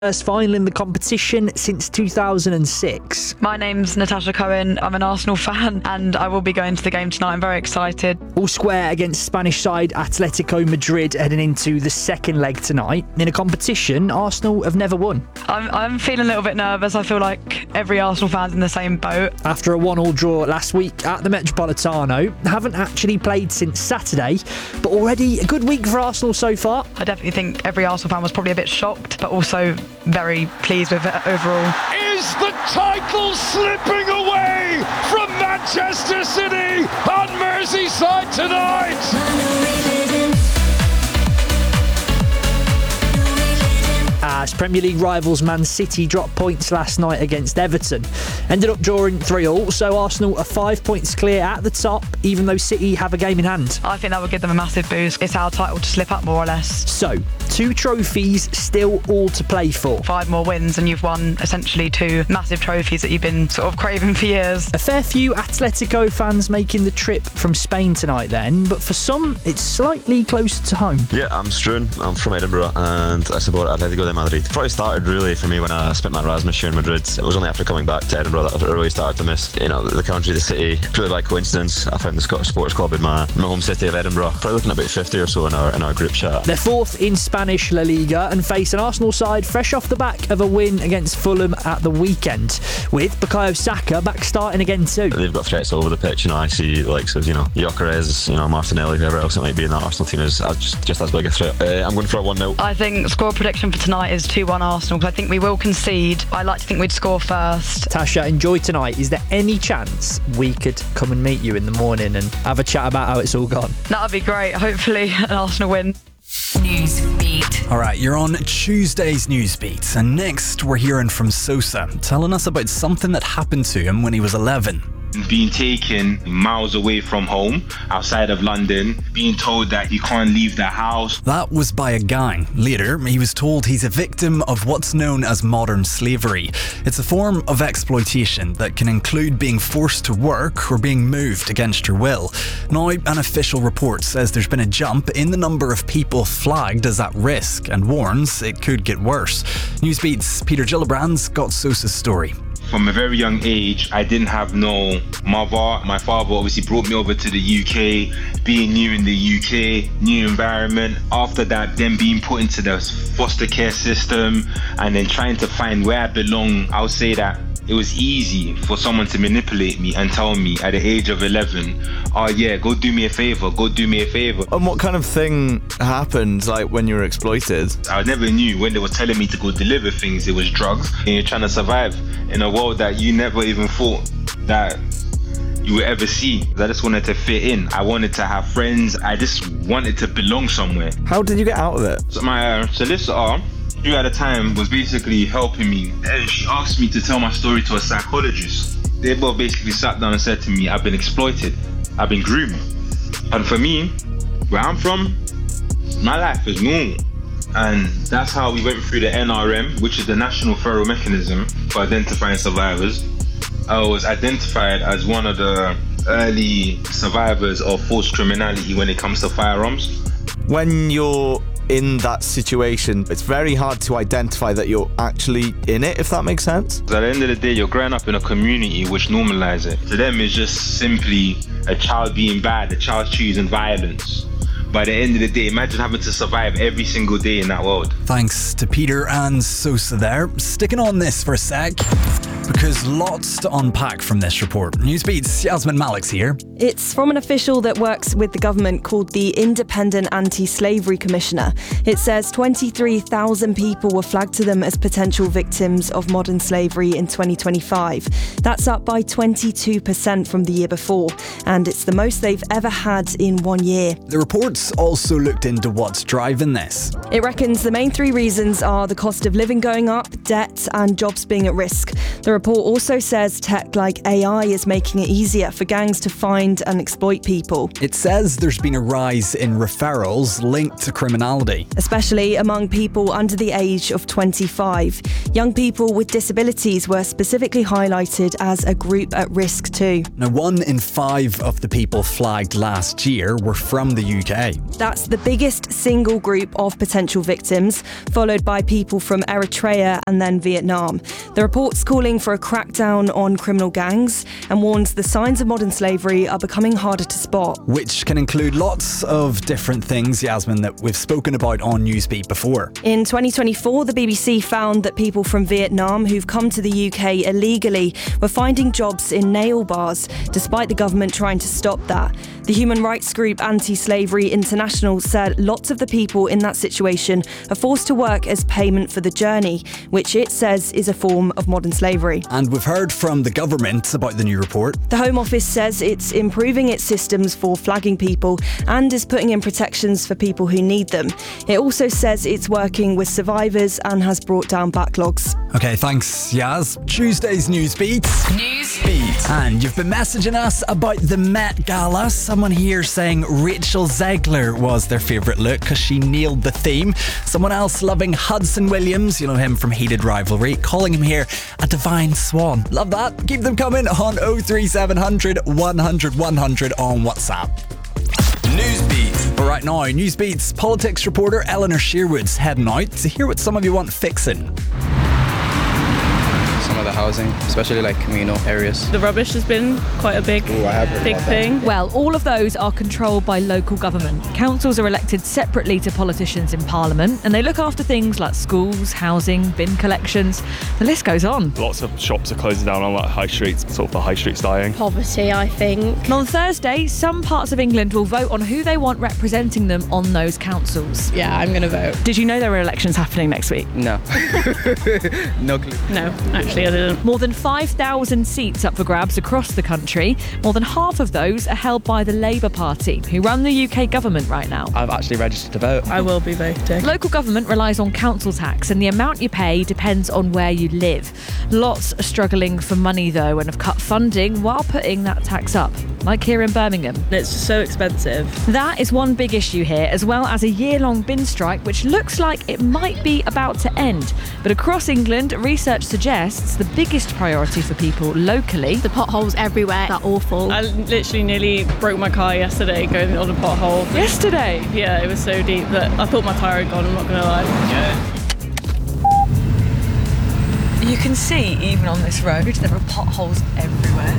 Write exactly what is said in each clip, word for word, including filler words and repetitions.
First final in the competition since two thousand six. My name's Natasha Cohen. I'm an Arsenal fan and I will be going to the game tonight. I'm very excited. All square against Spanish side Atletico Madrid heading into the second leg tonight. In a competition Arsenal have never won. I'm, I'm feeling a little bit nervous. I feel like every Arsenal fan's in the same boat. After a one-all draw last week at the Metropolitano, haven't actually played since Saturday, but already a good week for Arsenal so far. I definitely think every Arsenal fan was probably a bit shocked, but also very pleased with it overall. Is the title slipping away from Manchester City on Merseyside tonight? As Premier League rivals Man City dropped points last night against Everton. Ended up drawing three all, so Arsenal are five points clear at the top, even though City have a game in hand. I think that would give them a massive boost. It's our title to slip up, more or less. So, two trophies still all to play for. Five more wins and you've won essentially two massive trophies that you've been sort of craving for years. A fair few Atletico fans making the trip from Spain tonight then, but for some, it's slightly closer to home. Yeah, I'm Struan. I'm from Edinburgh and I support Atletico de Madrid. It probably started really for me when I spent my Erasmus year in Madrid. It was only after coming back to Edinburgh that I really started to miss, you know, the country, the city. Purely by coincidence, I found the Scottish Sports Club in my, my home city of Edinburgh. Probably looking at about fifty or so in our in our group chat. They're fourth in Spanish La Liga and face an Arsenal side fresh off the back of a win against Fulham at the weekend, with Bukayo Saka back starting again too. They've got threats all over the pitch. You know, I see likes of, you know, Gyökeres, you know, Martinelli, whoever else it might be in that Arsenal team is just, just as big a threat. Uh, I'm going for a one nil. I think score prediction for tonight is two one Arsenal, because I think we will concede. I like to think we'd score first. Tasha, enjoy tonight. Is there any chance we could come and meet you in the morning and have a chat about how it's all gone? That would be great. Hopefully an Arsenal win. Newsbeat. All right, you're on Tuesday's Newsbeat, and next we're hearing from Sosa, telling us about something that happened to him when he was eleven. Being taken miles away from home, outside of London, being told that he can't leave the house. That was by a gang. Later, he was told he's a victim of what's known as modern slavery. It's a form of exploitation that can include being forced to work or being moved against your will. Now, an official report says there's been a jump in the number of people flagged as at risk and warns it could get worse. Newsbeat's Peter Gillibrand's got Sosa's story. From a very young age, I didn't have no mother. My father obviously brought me over to the U K, being new in the U K, new environment. After that, then being put into the foster care system and then trying to find where I belong. I would say that it was easy for someone to manipulate me and tell me at the age of eleven, oh yeah, go do me a favour, go do me a favour. And what kind of thing happened, like, when you were exploited? I never knew when they were telling me to go deliver things, it was drugs. And you're trying to survive in a world that you never even thought that you would ever see. I just wanted to fit in. I wanted to have friends. I just wanted to belong somewhere. How did you get out of it? So my uh, solicitor, who at the time was basically helping me, and she asked me to tell my story to a psychologist. They both basically sat down and said to me, I've been exploited, I've been groomed. And for me, where I'm from, my life is normal. And that's how we went through the N R M, which is the National Referral Mechanism for Identifying Survivors. I was identified as one of the early survivors of forced criminality when it comes to firearms. When you're in that situation, it's very hard to identify that you're actually in it, if that makes sense. At the end of the day, you're growing up in a community which normalizes it. To them, it's just simply a child being bad, a child choosing violence. By the end of the day, imagine having to survive every single day in that world. Thanks to Peter and Sosa there. Sticking on this for a sec, because lots to unpack from this report. Newsbeat's Yasmin Malik's here. It's from an official that works with the government called the Independent Anti-Slavery Commissioner. It says twenty-three thousand people were flagged to them as potential victims of modern slavery in twenty twenty-five. That's up by twenty-two percent from the year before, and it's the most they've ever had in one year. The report's also looked into what's driving this. It reckons the main three reasons are the cost of living going up, debt, and jobs being at risk. The report also says tech like A I is making it easier for gangs to find and exploit people. It says there's been a rise in referrals linked to criminality, especially among people under the age of twenty-five. Young people with disabilities were specifically highlighted as a group at risk too. Now, one in five of the people flagged last year were from the U K. That's the biggest single group of potential victims, followed by people from Eritrea and then Vietnam. The report's calling for a crackdown on criminal gangs and warns the signs of modern slavery are becoming harder to spot. Which can include lots of different things, Yasmin, that we've spoken about on Newsbeat before. In twenty twenty-four, the B B C found that people from Vietnam who've come to the U K illegally were finding jobs in nail bars, despite the government trying to stop that. The human rights group Anti-Slavery International said lots of the people in that situation are forced to work as payment for the journey, which it says is a form of modern slavery. And we've heard from the government about the new report. The Home Office says it's improving its systems for flagging people and is putting in protections for people who need them. It also says it's working with survivors and has brought down backlogs. Okay, thanks, Yaz. Tuesday's Newsbeat. Newsbeat. And you've been messaging us about the Met Gala. Someone here saying Rachel Zegler was their favourite look because she nailed the theme. Someone else loving Hudson Williams, you know him from Heated Rivalry, calling him here a divine swan. Love that. Keep them coming on oh three seven hundred, one hundred, one hundred on WhatsApp. Newsbeat. But right now, Newsbeat's politics reporter Eleanor Sherwood's heading out to hear what some of you want fixing. Some of the housing, especially like communal areas. The rubbish has been quite a big, Ooh, I have heard big about thing. that. Well, all of those are controlled by local government. Councils are elected separately to politicians in Parliament, and they look after things like schools, housing, bin collections. The list goes on. Lots of shops are closing down on like high streets, sort of the high streets dying. Poverty, I think. And on Thursday, some parts of England will vote on who they want representing them on those councils. Yeah, I'm going to vote. Did you know there were elections happening next week? No. No clue. No, actually I didn't. More than five thousand seats up for grabs across the country. More than half of those are held by the Labour Party, who run the U K government right now. I've actually registered to vote. I will be voting. Local government relies on council tax, and the amount you pay depends on where you live. Lots are struggling for money, though, and have cut funding while putting that tax up, like here in Birmingham. It's so expensive. That is one big issue here, as well as a year-long bin strike, which looks like it might be about to end. But across England, research suggests the biggest priority for people locally. The potholes everywhere are awful. I literally nearly broke my car yesterday going on a pothole. Yesterday? Yeah, it was so deep that I thought my tyre had gone, I'm not going to lie. Yeah. You can see, even on this road, there are potholes everywhere.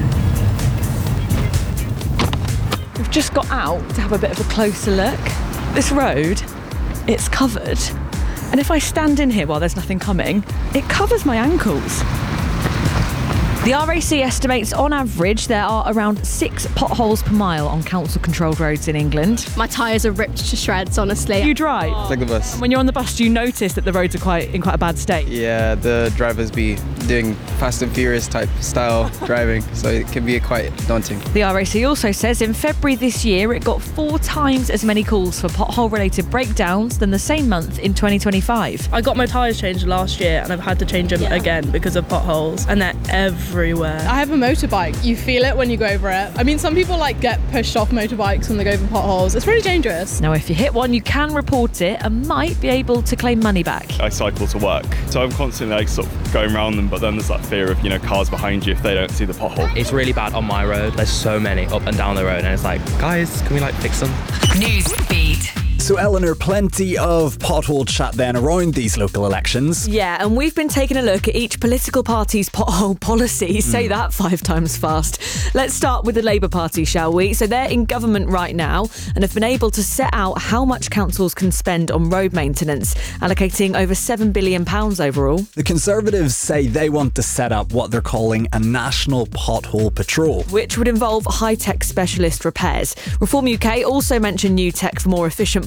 We've just got out to have a bit of a closer look. This road, it's covered. And if I stand in here while there's nothing coming, it covers my ankles. The R A C estimates on average there are around six potholes per mile on council-controlled roads in England. My tyres are ripped to shreds, honestly. You drive? It's like the bus. When you're on the bus, do you notice that the roads are quite in quite a bad state? Yeah, the drivers be doing Fast and Furious type style driving, so it can be quite daunting. The R A C also says in February this year it got four times as many calls for pothole-related breakdowns than the same month in twenty twenty-five. I got my tyres changed last year and I've had to change them yeah. again because of potholes, and they're everywhere. I have a motorbike. You feel it when you go over it. I mean, some people like get pushed off motorbikes when they go over potholes. It's pretty dangerous. Now, if you hit one, you can report it and might be able to claim money back. I cycle to work, so I'm constantly like sort of going around them, but then there's that fear of, you know, cars behind you if they don't see the pothole. It's really bad on my road. There's so many up and down the road, and it's like, guys, can we like fix them? Newsbeat. So, Eleanor, plenty of pothole chat then around these local elections. Yeah, and we've been taking a look at each political party's pothole policy. Mm. Say that five times fast. Let's start with the Labour Party, shall we? So they're in government right now and have been able to set out how much councils can spend on road maintenance, allocating over seven billion pounds overall. The Conservatives say they want to set up what they're calling a national pothole patrol, which would involve high-tech specialist repairs. Reform U K also mentioned new tech for more efficient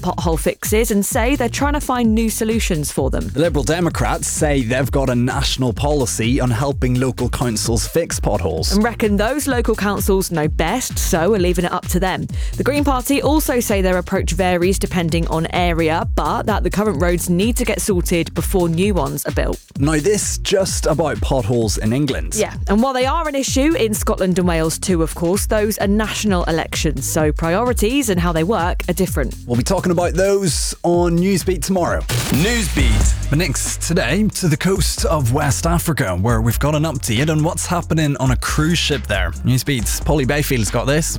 pothole fixes and say they're trying to find new solutions for them. The Liberal Democrats say they've got a national policy on helping local councils fix potholes. And reckon those local councils know best, so are leaving it up to them. The Green Party also say their approach varies depending on area, but that the current roads need to get sorted before new ones are built. Now this just about potholes in England. Yeah, and while they are an issue in Scotland and Wales too, of course, those are national elections, so priorities and how they work are different. We'll be talking about those on Newsbeat tomorrow. Newsbeat. But next today to the coast of West Africa, where we've got an update on what's happening on a cruise ship there. Newsbeat's Polly Bayfield's got this.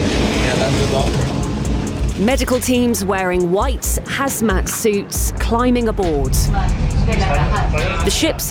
Medical teams wearing white hazmat suits climbing aboard. The ship's